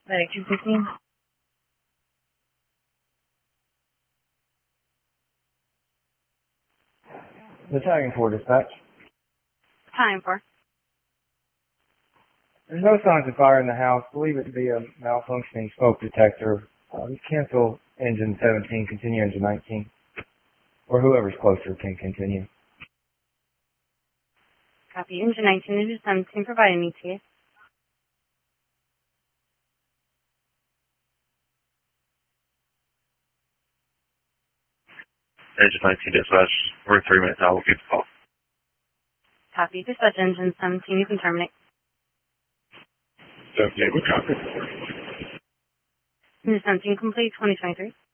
Medic 215. Battalion 4 dispatch. Time for. There's no signs of fire in the house. Believe it to be a malfunctioning smoke detector. Cancel engine 17, continue engine 19. Or whoever's closer can continue. Copy. Engine 19, engine 17, provide an ETA. Engine 19 dispatch. We're 3 minutes out. We'll get the call. Copy. Dispatch engine 17, you can terminate. 78, we copy. Engine 17 complete, 2023.